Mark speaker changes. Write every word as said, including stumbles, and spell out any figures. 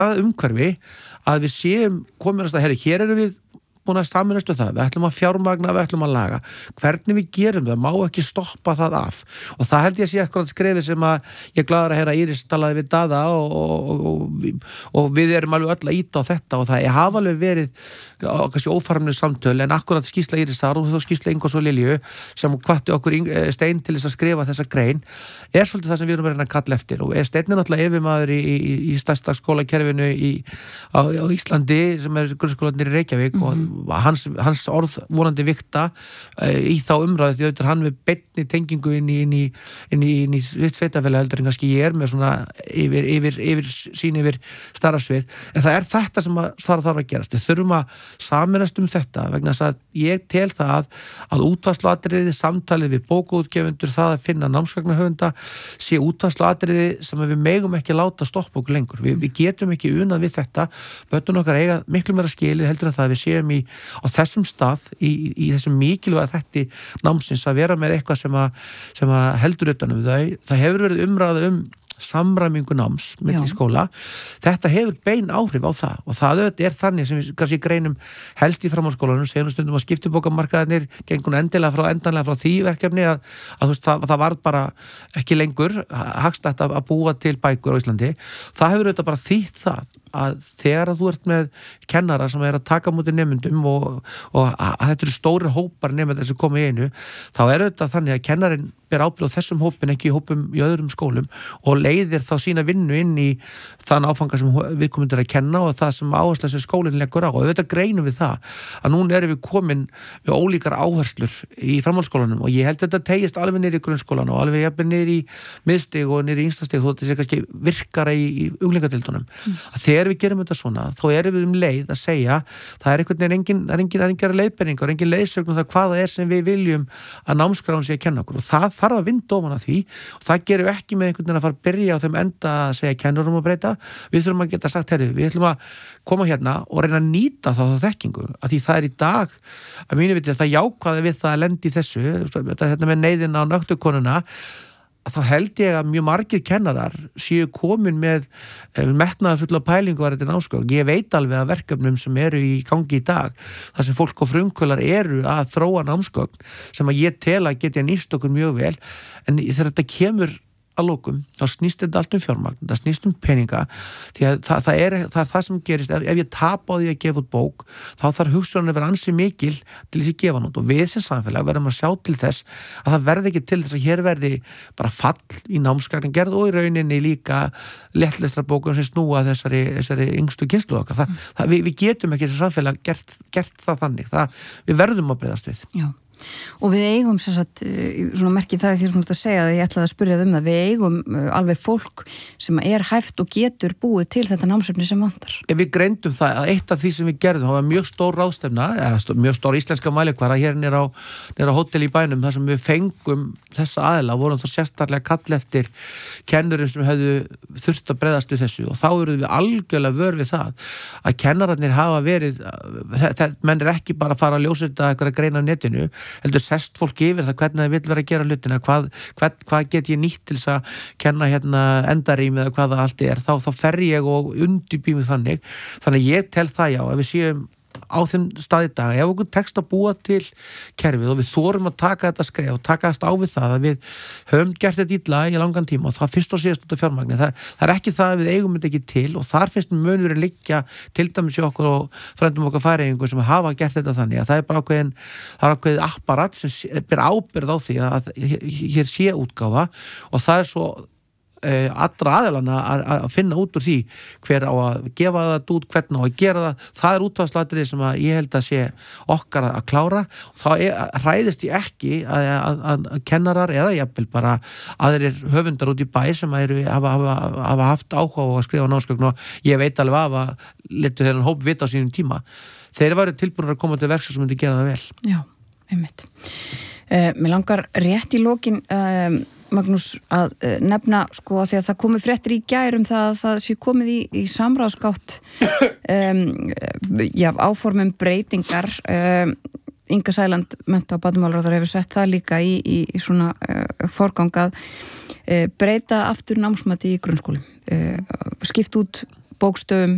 Speaker 1: að umhverfi að við séum komin að herri, hér eru við búin að staminast við það, við ætlum að fjármagna, við ætlum að laga, hvernig við gerum það má ekki stoppa það af og það held ég að sé eitthvað skrefið sem að ég glaður að heyra Íris talaði við Daða og, og, og, og við erum alveg öll að íta á þetta og það hafa alveg verið kannski ófarmlega samtöl en akkurat skýrsla Íris þar og þá skýrsla Ingvars og Lilju sem hvatti okkur Stein til þess að skrifa þessa grein er svolítið það sem við erum verið að kalla eftir og Stein er náttúrulega yfirmaður í, í, í stærsta skólakerfinu í, á, á Íslandi sem er grunnskólarnir í Reykjavík mm-hmm. og Hans, hans orð vonandi vikta uh, í þá umræðu því auðvitað hann við beinni tengingu inn í, inn í, inn í, inn í sveitafélag heldur en kannski ég er með svona yfir, yfir, yfir sín yfir starfsvið en það er þetta sem að þarf þarf að gerast við þurfum að sameinast um þetta vegna þess að ég tel það að, að útvarslaatriði, samtalið við bókaútgefundur það að finna námsgagnahöfunda sé útvarslaatriði sem við megum ekki láta stoppa okkur lengur við, við getum ekki unað við þetta börnun okkar eiga miklu meira skilið heldur en það við séum í á þessum stað í, í, í þessum mikilvæga þætti námsins að vera með eitthvað sem að, sem að heldur utan um það það hefur verið umræða um samræmingu náms milli skóla þetta hefur bein áhrif á það og það er þannig sem við kannski greinum helst í framhaldsskólanum segjum stundum að skiptibókamarkaðarnir gengur endilega frá endanlega frá því verkefni að, að þú veist það, það var bara ekki lengur hagstætt að, að búa til bækur á Íslandi það hefur auðvitað bara þýtt það að þegar að þú ert með kennara sem er að taka mútið nemyndum og, og að, að þetta eru stóri hópar nemyndar sem koma í einu þá er auðvitað þannig að kennarin ber ábyrgð á þessum hópin ekki í hópum í öðrum skólum og leiðir þá sína vinnu inn í þann áfanga sem viðkomandi er að kenna og það sem áhersla sem skólinn leggur á og auðvitað greinum við það að núna erum við komin við ólíkar áherslur í framhaldsskólanum og ég held að þetta tegist alveg niður í grunnskólan og alveg jafnvel niður í miðstig og niður í yngstastig þó þetta sé kannski virkara í, í unglingadeildunum mm. að þegar við gerum þetta svona þá erum við um leið að segja það er einhvern veginn engin, það er engin, það er engin leiðbeiningar, engin leiðsögn um það hvað það er sem við viljum að námskráin sé að kenna okkur og það þarf að vinda ofan að því og það gerum við ekki með einhvern veginn að fara að byrja á þeim enda að segja kennurum að breyta við þurfum að geta sagt, herri, við ætlum að koma hérna og reyna að nýta þá þá þekkingu að því það er í dag að mínu viti það jákvæði við það að lendi í þessu þetta með neyðina á nöktukonuna þá held ég að mjög margir kennarar séu komin með metnaðarfulla pælingu var þetta námsgögn. Ég veit alveg að verkefnum sem eru í gangi í dag þar sem fólk og frumkvölar eru að þróa námsgögn sem að ég tel að geti að nýst okkur mjög vel en þegar þetta kemur að lokum, þá snýst þetta allt um fjármagn það snýst um peninga því að það, það, er, það er það sem gerist ef, ef ég tap á því að gefa út bók þá þarf hugsunin að vera ansi mikil til þess að gefa hann út og við sem samfélag verðum að sjá til þess að það verði ekki til þess að hér verði bara fall í námsgagnin gerð og í rauninni líka léttlestra bókum sem snúa þessari, þessari yngstu kynslóð okkar það, það, við, við getum ekki sem samfélag gert, gert það þannig það, við verðum að bregðast við
Speaker 2: Já. Og við eigum sem sagt, svona merkið það því sem þú ert að segja að ég ætlaði að spyrja það um það, við eigum alveg fólk sem er hæft og getur búið til þetta námsefni sem vantar.
Speaker 1: Ef við greindum það að eitt af því sem við gerðum, það var mjög stór ráðstefna, eða mjög stór íslenska mælikvara hér nýra á, nýra á hótel í bænum, þar sem við fengum þessa aðila, vorum þá sérstaklega kall eftir kennurum sem hefðu þurft að bregðast við þessu og þá erum við algjörlega vör við það að kennararnir hafa verið, það menn er ekki bara að fara að ljósa þetta eitthvað að greina á netinu heldur sest fólk yfir það hvernig það vil vera að gera hlutina, hvað, hvað, hvað get ég nýtt til þess að kenna hérna endarím eða hvað það allt er, þá, þá fer ég og undirbý mig þannig, þannig að ég tel það já, ef við séum á þeim staði í dag, ef okkur tekst að búa til kerfið og við þorum að taka þetta skref og takast á við það að við höfum gert þetta illa í langan tíma og það fyrst og síðast út af fjármagni, það, það er ekki það að við eigum þetta ekki til og þar finnst munur að liggja til dæmis í okkur og frendum okkar færingu sem hafa gert þetta þannig að það er bara ákveðin, það er ákveðið apparat sem ber ábyrgð á því að hér sé útgáfa og það er svo allra aðilana að finna út úr því hver á að gefa það út, hvernig á að gera það, það er útvarslatrið sem að ég held að sé okkar að klára og þá er, hræðist ég ekki að, að, að kennarar eða jafnvel bara aðrir höfundar út í bæ sem eru, hafa, hafa, hafa haft áhuga á að skrifa námsgögn og ég veit alveg af að letu þeirra hóp vita á sínum tíma þeir varu tilbúinir að koma til verks sem myndi gera það vel.
Speaker 2: Já, einmitt. Uh, mér langar rétt í lokin uh, Magnús að nefna sko að því að það komi fréttir í gær um það að það sé komið í, í samráðsgátt um, já, áformum breytingar um, Inga Sæland mennta- og barnamálaráðherra hefur sett það líka í, í, í svona uh, forgang að uh, breyta aftur námsmati í grunnskólum uh, skipt út bókstöfum